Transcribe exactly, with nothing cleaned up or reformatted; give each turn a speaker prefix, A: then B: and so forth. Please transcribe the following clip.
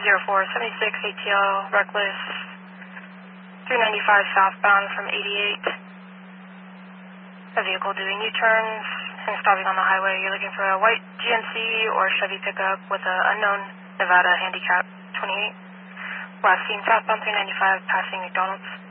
A: zero four seven six A T L, reckless, three ninety-five southbound from eighty-eight. A vehicle doing U-turns and stopping on the highway. You're looking for a white G M C or Chevy pickup with an unknown Nevada handicap twenty-eight. Last seen southbound three ninety-five passing McDonald's.